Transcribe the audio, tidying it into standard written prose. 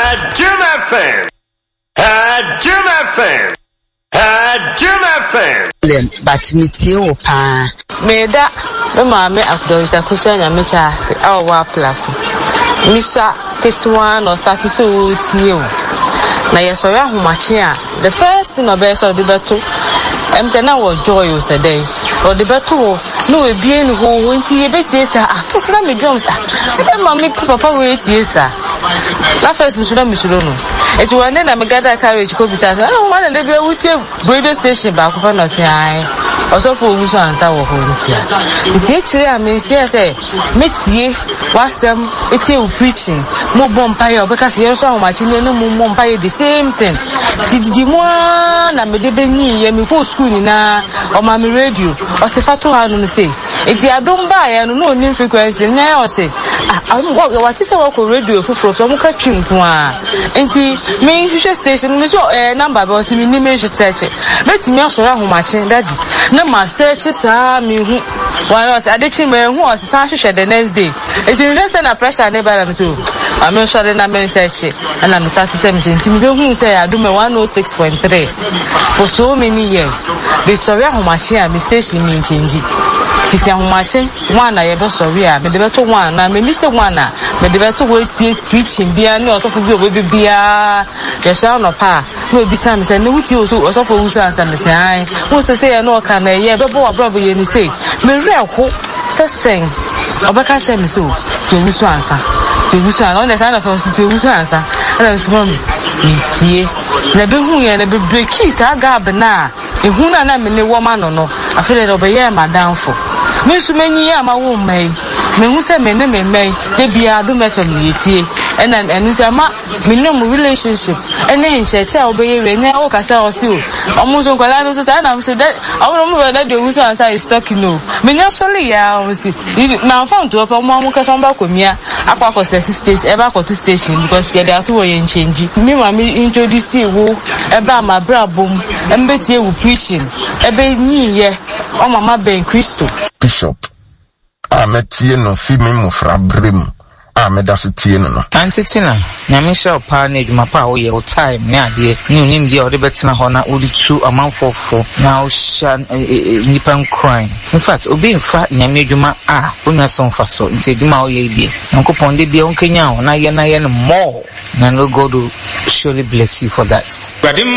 Jim FM. Jim FM. Jim FM. But me too, pa. Me da, me mama akudonsa kushanya me chase. Awa waplaku. Misha ketuwa no start so tie. Na yesori ahomache a the first thing obese of the beto. Say na wo joy o say dey. Or the beto no we bie ni ho nti e betie sa afese na me drums a. E ma me papa we tie sa. Na first nso na me suro no. Eti wane na me gather carriage ko bisa sa. Oh man dey be wutie radio station ba ko fa no say ai. Osofo oguso ansa wo ho nsia. Nti e kire a me share say metie wasem etie u preaching. Mo bompaye obeka se yeso ahomache ne no mo bompaye the same thing. Didi mo na me de benyi ye me ko school ni na o ma me radio o se fato ha no say enti adom ba ya no no nim frequency na o say wa ti se wo ko radio fufuro so mo ka twimpo a enti me hwehwe station me so number ba o se me ni me hwe search beti me asoro ahomache daddy na ma search sa me hu wa no say adechi me hu o se sa hwehwe the next day enti me say na pressure na ba na so I'm sure na me search and I'm start to say me enti me hu say adom 106.3 for so many years. The story of Homachia, the station mean changing. It's a Homache, one I ever saw here, but the better one, I may meet one, but the better way to preaching, be a lot of baby beer, the sound of pa, no be some say, no, you also for who's answer, say, who's to say, I know can I, yeah, but probably any say, me real hope, saying, Obaka Shem so, to who's answer, to who's on the side of us to who's answer, and I was from it's ye, never who and never break keys, I got na. If who na me ne woman no, I feel it over here, my downfall. Me so many years, my woman, me who say me name me, they be a do me family, and it's a me no relationship, and then church, I'll be when I walk as I was you. Almost on Colano says, I'm so that I don't know whether the who's answer is talking no. Me naturally, I was now found to open one because I'm back with me. I go station, ever go to station because they are two way change. Me, mammy introduce you about my bra boom, and bet you preaching. Ebe ni ye, o mama ben Christo. Bishop, ametie no fi me mufra brem. Amedase tie no. Antitina, nyame sha pa na adwuma pa wo ye o time me ade ni onim dia o de betena ho na odi tu amanfofo na o sha nipan crime. In fact, obi mfa nyame adwuma onya so mfa so nti adwuma o ye die. Nkopon de bia onkenya ho na ye no more. Na no God will surely bless you for that.